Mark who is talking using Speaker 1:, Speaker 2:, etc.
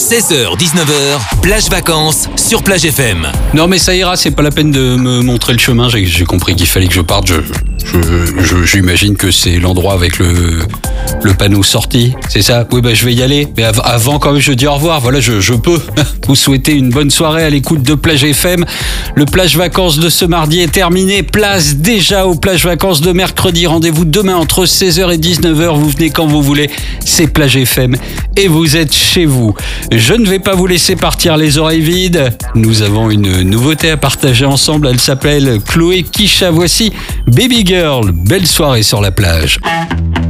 Speaker 1: 16h-19h, plage vacances sur Plage FM.
Speaker 2: Non mais ça ira, c'est pas la peine de me montrer le chemin, j'ai compris qu'il fallait que je parte, j'imagine que c'est l'endroit avec le panneau sortie, c'est ça? Oui, je vais y aller, mais avant quand même je dis au revoir, voilà, je peux vous souhaiter une bonne soirée à l'écoute de Plage FM. Le plage vacances de ce mardi est terminé, place déjà aux plages vacances de mercredi, rendez-vous demain entre 16h et 19h, vous venez quand vous voulez, c'est Plage FM et vous êtes chez vous. Je ne vais pas vous laisser partir les oreilles vides, nous avons une nouveauté à partager ensemble, elle s'appelle Chloé Kisha, voici Baby Girl, belle soirée sur la plage.